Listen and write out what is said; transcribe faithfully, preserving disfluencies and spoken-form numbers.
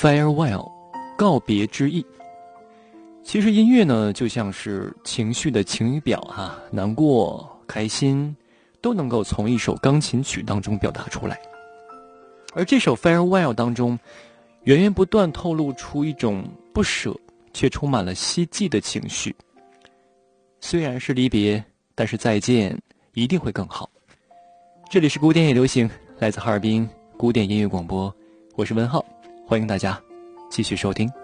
Farewell， 告别之意。其实音乐呢，就像是情绪的晴雨表哈、啊，难过、开心，都能够从一首钢琴曲当中表达出来。而这首 Farewell 当中，源源不断透露出一种不舍，却充满了希冀的情绪。虽然是离别，但是再见一定会更好。这里是古典也流行，来自哈尔滨古典音乐广播，我是文浩，欢迎大家继续收听。